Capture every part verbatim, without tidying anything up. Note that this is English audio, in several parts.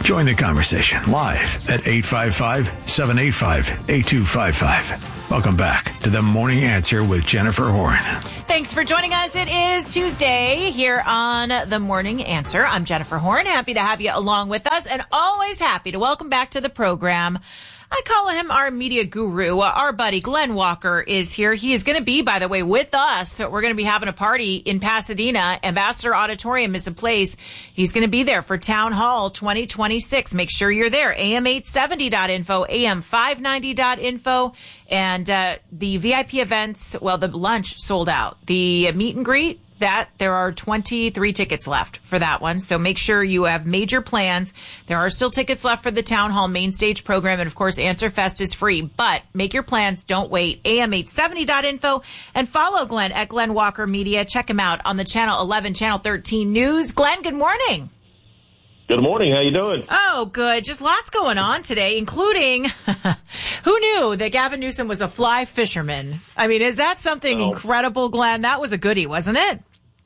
Join the conversation live at eight five five, seven eight five, eight two five five. Welcome back to The Morning Answer with Jennifer Horn. Thanks for joining us. It is Tuesday here on The Morning Answer. I'm Jennifer Horn. Happy to have you along with us and always happy to welcome back to the program. I call him our media guru. Our buddy Glenn Walker is here. He is going to be, by the way, with us. So we're going to be having a party in Pasadena. Ambassador Auditorium is a place. He's going to be there for Town Hall twenty twenty-six. Make sure you're there. A M eight seventy dot info, A M five ninety dot info. And uh, the V I P events, well, the lunch sold out. The meet and greet, that there are twenty-three tickets left for that one. So make sure you have major plans. There are still tickets left for the Town Hall main stage program. And of course, Answer Fest is free, but make your plans. Don't wait. A M eight seventy dot info and follow Glenn at Glenn Walker Media. Check him out on the Channel eleven, Channel thirteen News. Glenn, good morning. Good morning. How you doing? Oh, good. Just lots going on today, including who knew that Gavin Newsom was a fly fisherman? I mean, is that something oh. incredible, Glenn? That was a goodie, wasn't it?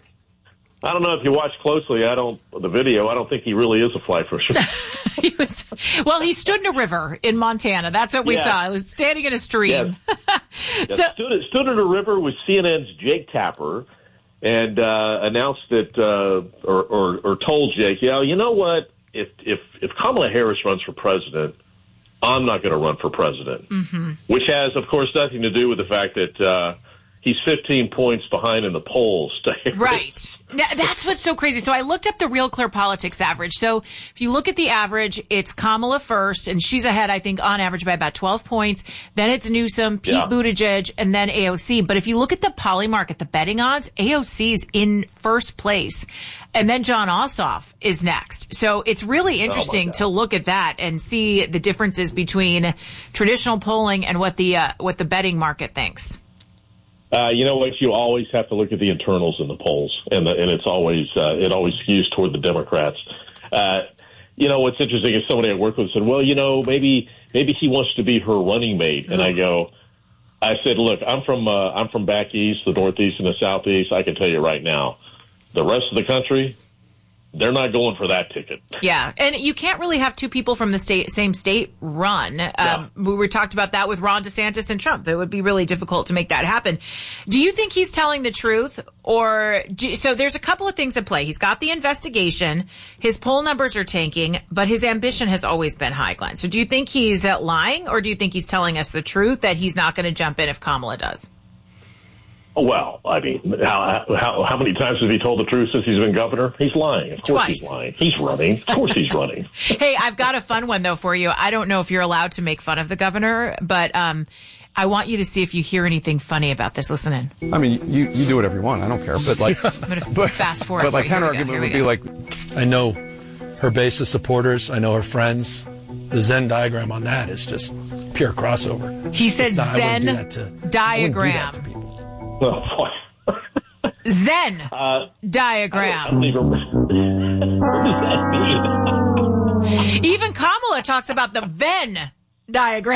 I don't know if you watch closely. I don't the video. I don't think he really is a fly fisherman. he was, well, he stood in a river in Montana. That's what we yeah. saw. He was standing in a stream. Yes. so, yeah, stood, stood in a river with C N N's Jake Tapper, and uh, announced that, uh, or, or, or told Jake, yeah, you know what? If if if Kamala Harris runs for president, I'm not going to run for president. Mm-hmm. Which has, of course, nothing to do with the fact that. Uh, He's fifteen points behind in the polls. Right. Now, that's what's so crazy. So I looked up the Real Clear Politics average. So if you look at the average, it's Kamala first, and she's ahead, I think, on average by about twelve points. Then it's Newsom, Pete yeah. Buttigieg, and then A O C. But if you look at the Poly market, the betting odds, A O C is in first place. And then John Ossoff is next. So it's really interesting oh to look at that and see the differences between traditional polling and what the uh, what the betting market thinks. Uh, you know what? You always have to look at the internals in the polls, and the, and it's always uh, it always skews toward the Democrats. Uh, you know what's interesting is somebody I work with said, "Well, you know, maybe maybe he wants to be her running mate," and I go, I said, "Look, I'm from uh, I'm from back east, the Northeast, and the Southeast. I can tell you right now, the rest of the country." They're not going for that ticket. Yeah, and you can't really have two people from the state, same state run. Um, yeah. We were talked about that with Ron DeSantis and Trump. It would be really difficult to make that happen. Do you think he's telling the truth, or do, so? There's a couple of things at play. He's got the investigation. His poll numbers are tanking, but his ambition has always been high, Glenn. So do you think he's uh, lying, or do you think he's telling us the truth that he's not going to jump in if Kamala does? Well, I mean, how, how how many times has he told the truth since he's been governor? He's lying. Of course Twice. he's lying. He's running. Of course he's running. Hey, I've got a fun one, though, for you. I don't know if you're allowed to make fun of the governor, but um, I want you to see if you hear anything funny about this. Listen in. I mean, you, you do whatever you want. I don't care. But like, I'm going to fast forward. But like, counter argument would be like, I know her base of supporters. I know her friends. The Zen diagram on that is just pure crossover. He said not, Zen to, diagram. Oh, boy. Zen uh, diagram. I don't, I don't even, what does that mean? Even Kamala talks about the Venn diagram.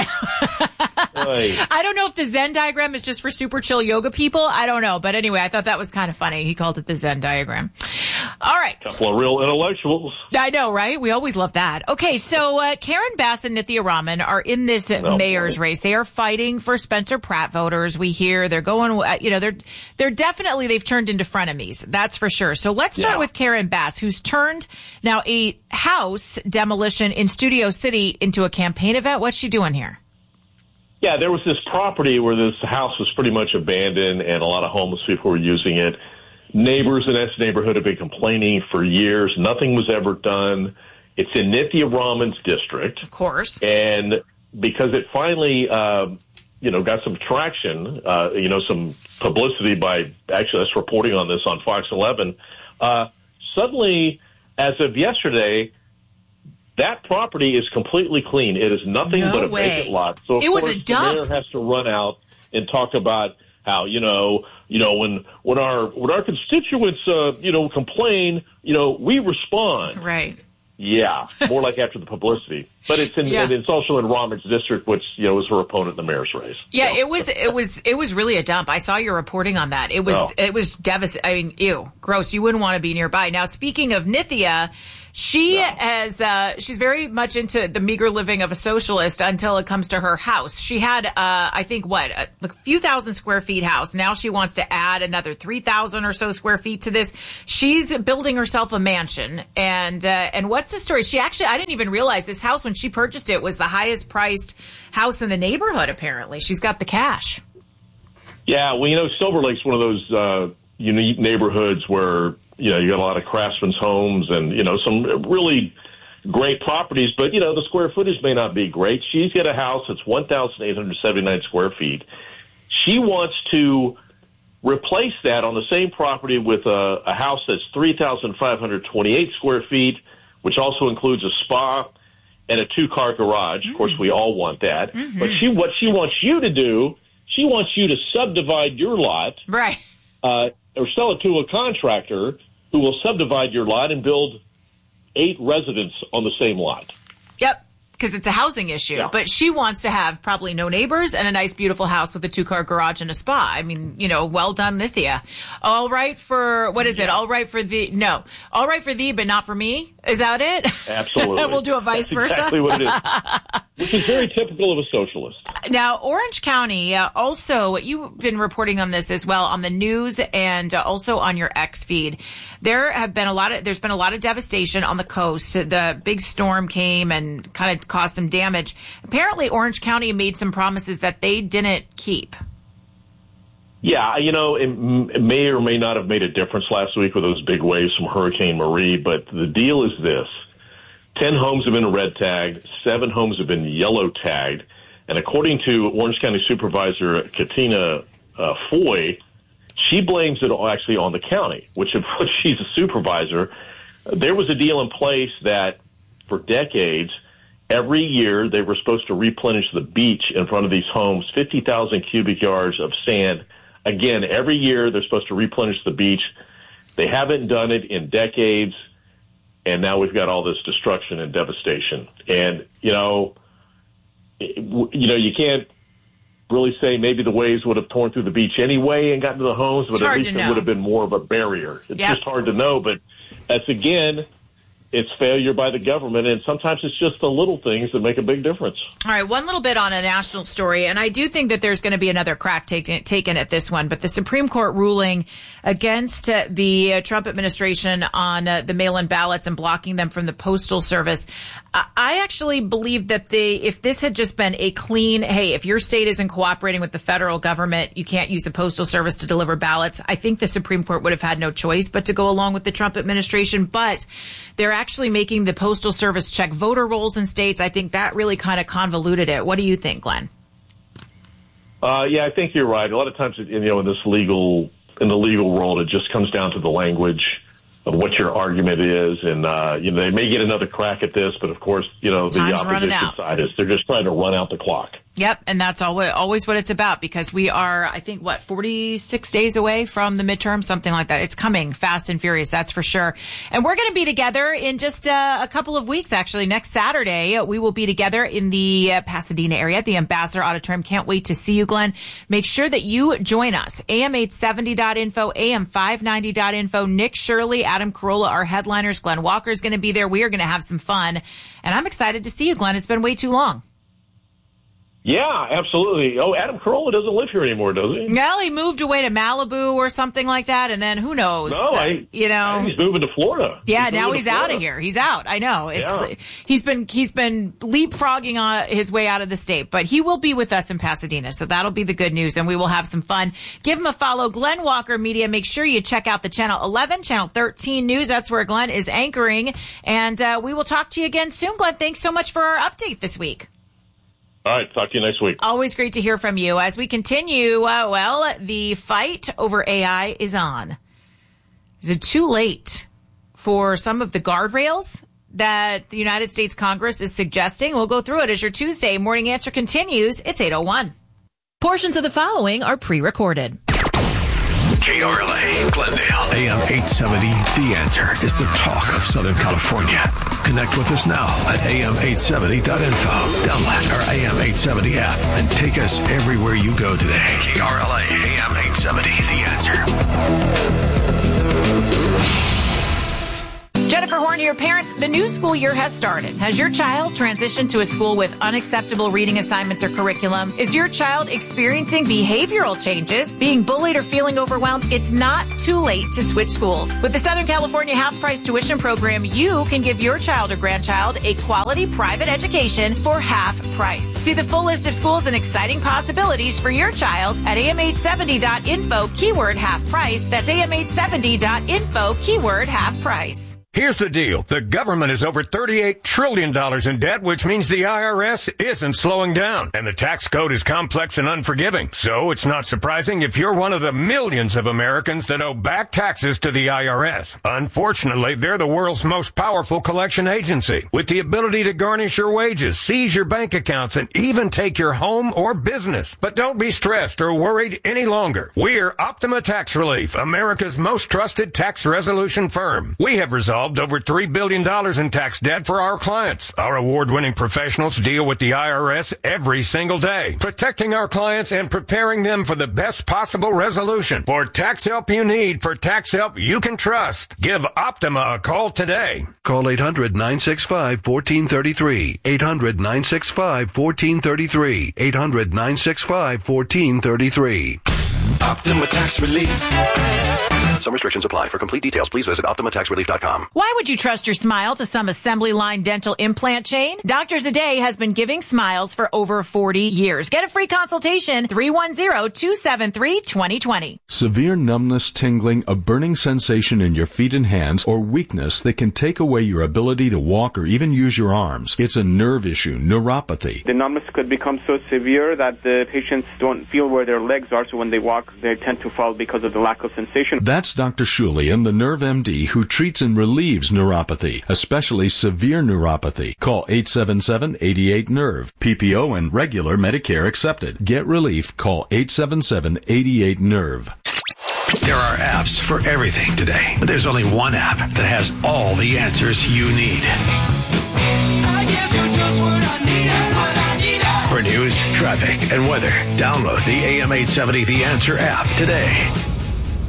I don't know if the Zen diagram is just for super chill yoga people. I don't know. But anyway, I thought that was kind of funny. He called it the Zen diagram. All right. Couple of real intellectuals. I know, right? We always love that. Okay, so uh, Karen Bass and Nithya Raman are in this oh, mayor's boy. race. They are fighting for Spencer Pratt voters. We hear they're going, you know, they're they're definitely, they've turned into frenemies. That's for sure. So let's start yeah. with Karen Bass, who's turned now a house demolition in Studio City into a campaign event. What's she doing here? Yeah, there was this property where this house was pretty much abandoned and a lot of homeless people were using it. Neighbors in this neighborhood have been complaining for years. Nothing was ever done. It's in Nithya Raman's district. Of course. And because it finally, uh, you know, got some traction, uh, you know, some publicity by actually us reporting on this on Fox eleven, uh, suddenly, as of yesterday, that property is completely clean. It is nothing no but a way. vacant lot. So of it was course, a dump. The mayor has to run out and talk about how, you know, you know, when when our when our constituents, uh, you know, complain, you know, we respond. Right. Yeah, more like after the publicity. But it's in, yeah. it's also in Raman's district, which, you know, is her opponent in the mayor's race. Yeah, so. it was it was it was really a dump. I saw your reporting on that. It was oh. it was devastating. I mean, ew, gross. You wouldn't want to be nearby. Now, speaking of Nithya, She No. has, uh, she's very much into the meager living of a socialist until it comes to her house. She had, uh, I think what, a, a few thousand square feet house. Now she wants to add another three thousand or so square feet to this. She's building herself a mansion. And, uh, and what's the story? She actually, I didn't even realize this house when she purchased it was the highest priced house in the neighborhood, apparently. She's got the cash. Yeah, well, you know, Silver Lake's one of those uh, unique neighborhoods where, you know, you got a lot of craftsmen's homes and, you know, some really great properties, but, you know, the square footage may not be great. She's got a house that's one thousand eight hundred seventy-nine square feet. She wants to replace that on the same property with a, a house that's three thousand five hundred twenty-eight square feet, which also includes a spa and a two-car garage. Mm-hmm. Of course, we all want that. Mm-hmm. But she, what she wants you to do, she wants you to subdivide your lot. Right. Uh, or sell it to a contractor who will subdivide your lot and build eight residents on the same lot. Yep, because it's a housing issue. Yeah. But she wants to have probably no neighbors and a nice, beautiful house with a two-car garage and a spa. I mean, you know, well done, Nithya. All right for, what is yeah. it? All right for the, no. All right for thee, but not for me? Is that it? Absolutely. We'll do a vice That's versa. Exactly what it is. Which is very typical of a socialist. Now, Orange County, uh, also, you've been reporting on this as well on the news and uh, also on your X feed. There have been a lot of, there's been a lot of devastation on the coast. The big storm came and kind of caused some damage. Apparently, Orange County made some promises that they didn't keep. Yeah, you know, it, it may or may not have made a difference last week with those big waves from Hurricane Marie, but the deal is this. Ten homes have been red tagged, seven homes have been yellow tagged, and according to Orange County Supervisor Katina uh, Foy, she blames it actually on the county, which if she's a supervisor. There was a deal in place that for decades, every year they were supposed to replenish the beach in front of these homes, fifty thousand cubic yards of sand. Again, every year they're supposed to replenish the beach. They haven't done it in decades. And now we've got all this destruction and devastation. And, you know, it, you know, you can't really say maybe the waves would have torn through the beach anyway and gotten to the homes, but it's at least it would have been more of a barrier. It's yep. just hard to know. But that's, again, it's failure by the government, and sometimes it's just the little things that make a big difference. All right, one little bit on a national story, and I do think that there's going to be another crack take, taken at this one, but the Supreme Court ruling against uh, the uh, Trump administration on uh, the mail-in ballots and blocking them from the Postal Service. Uh, I actually believe that the if this had just been a clean, hey, if your state isn't cooperating with the federal government, you can't use the Postal Service to deliver ballots, I think the Supreme Court would have had no choice but to go along with the Trump administration, but they're actually making the Postal Service check voter rolls in states. I think that really kind of convoluted it. What do you think, Glenn? Uh, yeah, I think you're right. A lot of times, you know, in this legal, in the legal world, it just comes down to the language of what your argument is. And, uh, you know, they may get another crack at this, but of course, you know, the Time's opposition side is they're just trying to run out the clock. Yep, and that's always, always what it's about, because we are, I think, what, forty-six days away from the midterm, something like that. It's coming fast and furious, that's for sure. And we're going to be together in just uh, a couple of weeks, actually. Next Saturday, we will be together in the uh, Pasadena area at the Ambassador Auditorium. Can't wait to see you, Glenn. Make sure that you join us. A M eight seventy dot info, A M five ninety dot info. Nick Shirley, Adam Carolla, our headliners. Glenn Walker is going to be there. We are going to have some fun. And I'm excited to see you, Glenn. It's been way too long. Yeah, absolutely. Oh, Adam Carolla doesn't live here anymore, does he? No, he moved away to Malibu or something like that, and then who knows? No, I, you know, I think he's moving to Florida. Yeah, he's now he's out of here. He's out. I know. It's yeah. he's been he's been leapfrogging on his way out of the state, but he will be with us in Pasadena, so that'll be the good news, and we will have some fun. Give him a follow, Glenn Walker Media. Make sure you check out the Channel eleven, Channel thirteen News. That's where Glenn is anchoring, and uh, we will talk to you again soon, Glenn. Thanks so much for our update this week. All right, talk to you next week. Always great to hear from you. As we continue, uh, well, the fight over A I is on. Is it too late for some of the guardrails that the United States Congress is suggesting? We'll go through it as your Tuesday Morning Answer continues. It's eight oh one. Portions of the following are pre-recorded. K R L A, Glendale, A M eight seventy. The Answer is the talk of Southern California. Connect with us now at A M eight seventy dot info. Download our A M eight seventy app and take us everywhere you go today. K R L A, A M eight seventy. The Answer. Jennifer Horn here. Parents, the new school year has started. Has your child transitioned to a school with unacceptable reading assignments or curriculum? Is your child experiencing behavioral changes, being bullied or feeling overwhelmed? It's not too late to switch schools. With the Southern California half-price tuition program, you can give your child or grandchild a quality private education for half price. See the full list of schools and exciting possibilities for your child at A M eight seventy dot info, keyword half price. That's A M eight seventy dot info, keyword half price. Here's the deal. The government is over thirty-eight trillion dollars in debt, which means the I R S isn't slowing down. And the tax code is complex and unforgiving. So it's not surprising if you're one of the millions of Americans that owe back taxes to the I R S. Unfortunately, they're the world's most powerful collection agency, with the ability to garnish your wages, seize your bank accounts, and even take your home or business. But don't be stressed or worried any longer. We're Optima Tax Relief, America's most trusted tax resolution firm. We have resolved over three billion dollars in tax debt for our clients. Our award-winning professionals deal with the I R S every single day, protecting our clients and preparing them for the best possible resolution. For tax help you need, for tax help you can trust, give Optima a call today. Call eight hundred, nine six five, one four three three. eight hundred, nine six five, one four three three. eight hundred, nine six five, one four three three. Optima Tax Relief. Some restrictions apply. For complete details, please visit optima tax relief dot com. Why would you trust your smile to some assembly line dental implant chain? Doctors A Day has been giving smiles for over forty years. Get a free consultation, three one zero, two seven three, two zero two zero. Severe numbness, tingling, a burning sensation in your feet and hands, or weakness that can take away your ability to walk or even use your arms. It's a nerve issue, neuropathy. The numbness could become so severe that the patients don't feel where their legs are, so when they walk, they tend to fall because of the lack of sensation. That's Doctor Shulian, the Nerve M D, who treats and relieves neuropathy, especially severe neuropathy. Call eight seven seven, eight eight, nerve. P P O and regular Medicare accepted. Get relief. Call eight seven seven, eight eight, nerve. There are apps for everything today, but there's only one app that has all the answers you need. I guess you're just what I need. What I need. For news, traffic, and weather, download the A M eight seventy The Answer app today.